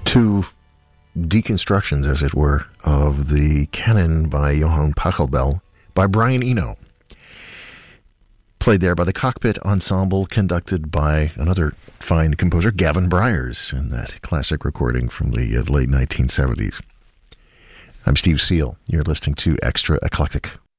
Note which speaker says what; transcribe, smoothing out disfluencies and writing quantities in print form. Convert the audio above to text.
Speaker 1: Two deconstructions, as it were, of the canon by Johann Pachelbel by Brian Eno. Played there by the Cockpit Ensemble, conducted by another fine composer, Gavin Bryars, in that classic recording from the late 1970s. I'm Steve Seal. You're listening to Extra Eclectic.